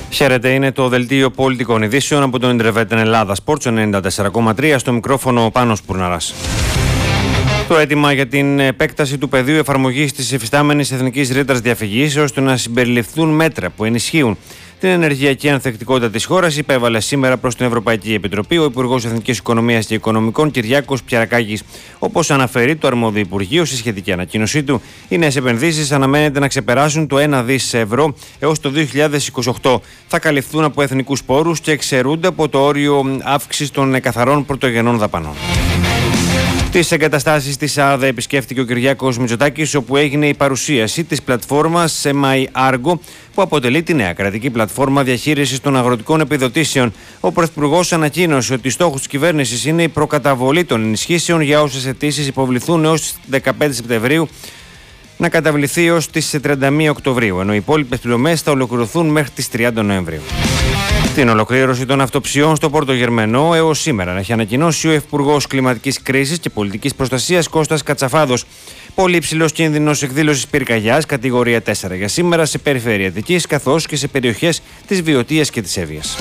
Χαίρετε, είναι το δελτίο πολιτικών ειδήσεων από το Ιντερβέτεν Ελλάδα Sports 94,3, στο μικρόφωνο ο Πάνος Πουρναράς. Το αίτημα για την επέκταση του πεδίου εφαρμογής της υφιστάμενης εθνικής ρήτρας διαφυγής ώστε να συμπεριληφθούν μέτρα που ενισχύουν την ενεργειακή ανθεκτικότητα της χώρας υπέβαλε σήμερα προς την Ευρωπαϊκή Επιτροπή ο Υπουργός Εθνικής Οικονομίας και Οικονομικών Κυριάκος Πιαρακάκης. Όπως αναφέρει το αρμόδιο Υπουργείο στη σχετική ανακοίνωσή του, οι νέες επενδύσεις αναμένεται να ξεπεράσουν το 1 δις ευρώ έως το 2028. Θα καλυφθούν από εθνικούς πόρους και εξαιρούνται από το όριο αύξησης των καθαρών πρωτογενών δαπανών. Τις εγκαταστάσεις της ΑΔΕ επισκέφθηκε ο Κυριάκος Μητσοτάκης, όπου έγινε η παρουσίαση της πλατφόρμας MyArgo, που αποτελεί τη νέα κρατική πλατφόρμα διαχείρισης των αγροτικών επιδοτήσεων. Ο Πρωθυπουργός ανακοίνωσε ότι στόχος της κυβέρνησης είναι η προκαταβολή των ενισχύσεων για όσες αιτήσεις υποβληθούν έως τις 15 Σεπτεμβρίου να καταβληθεί έως τις 31 Οκτωβρίου, ενώ οι υπόλοιπες πληρωμές θα ολοκληρωθούν μέχρι τις 30 Νοεμβρίου. Την ολοκλήρωση των αυτοψιών στο Πορτογερμενό έως σήμερα έχει ανακοινώσει ο Υπουργός Κλιματικής Κρίσης και Πολιτικής Προστασίας Κώστας Κατσαφάδος. Πολύ υψηλός κίνδυνος εκδήλωσης πυρκαγιάς κατηγορία 4 για σήμερα σε περιφέρεια Αττικής καθώς και σε περιοχές της Βιωτίας και της Εύβοιας.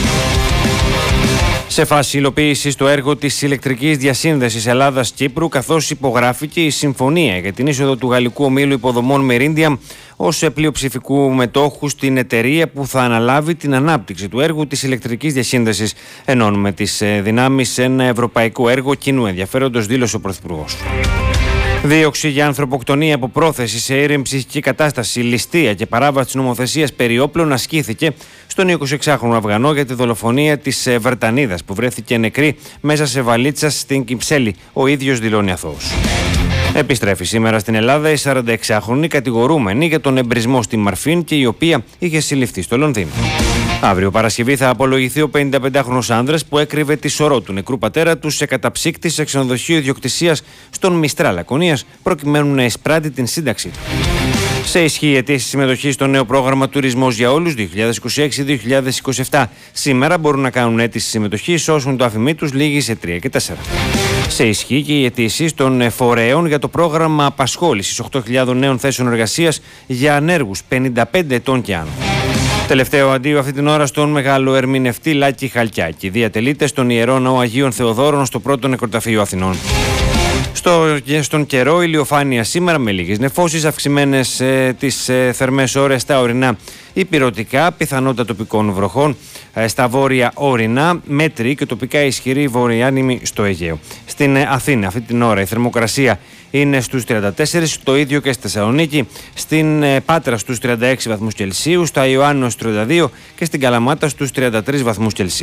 Σε φάση υλοποίησης το έργο της ηλεκτρικής διασύνδεσης Ελλάδας-Κύπρου, καθώς υπογράφηκε η συμφωνία για την είσοδο του γαλλικού ομίλου υποδομών Merindiam ως πλειοψηφικού μετόχου στην εταιρεία που θα αναλάβει την ανάπτυξη του έργου της ηλεκτρικής διασύνδεσης. Ενώνουμε τις δυνάμεις σε ένα ευρωπαϊκό έργο κοινού ενδιαφέροντος, δήλωσε ο Πρωθυπουργός. Δίωξη για ανθρωποκτονία από πρόθεση σε ήρεμη ψυχική κατάσταση, ληστεία και παράβαση της νομοθεσίας περί όπλων ασκήθηκε στον 26χρονο Αφγανό για τη δολοφονία της Βρετανίδας που βρέθηκε νεκρή μέσα σε βαλίτσα στην Κυψέλη. Ο ίδιος δηλώνει αθώος. Επιστρέφει σήμερα στην Ελλάδα η 46χρονη κατηγορούμενη για τον εμπρισμό στη Μαρφίν και η οποία είχε συλληφθεί στο Λονδίνο. Αύριο Παρασκευή θα απολογηθεί ο 55χρονος άνδρας που έκρυβε τη σωρό του νεκρού πατέρα του σε καταψύκτη σε ξενοδοχείο ιδιοκτησίας στον Μιστρά Λακωνίας προκειμένου να εισπράττει την σύνταξή του. Σε ισχύ η αιτήση συμμετοχή στο νέο πρόγραμμα Τουρισμός για Όλους 2026-2027. Σήμερα μπορούν να κάνουν αίτηση συμμετοχής όσων το αφημί τους λήγει σε 3 και 4. Σε ισχύ και οι αιτήσεις των φορέων για το πρόγραμμα απασχόλησης 8.000 νέων θέσεων εργασίας για ανέργους 55 ετών και άνω. Τελευταίο αντίο αυτή την ώρα στον μεγάλο ερμηνευτή Λάκη Χαλκιάκη. Διατελείται στον Ιερό Ναό Αγίων Θεοδόρων στο πρώτο νεκροταφείο Αθηνών. Στον καιρό, ηλιοφάνεια σήμερα με λίγες νεφώσεις, αυξημένες τις θερμές ώρες στα ορεινά υπηρωτικά, πιθανότητα τοπικών βροχών στα βόρεια ορεινά, μέτρη και τοπικά ισχυρή βορειάνημη στο Αιγαίο. Στην Αθήνα αυτή την ώρα η θερμοκρασία είναι στους 34, το ίδιο και στη Θεσσαλονίκη, στην Πάτρα στους 36 βαθμούς Κελσίου, στα Ιωάννου στους 32 και στην Καλαμάτα στους 33 βαθμούς Κελσίου.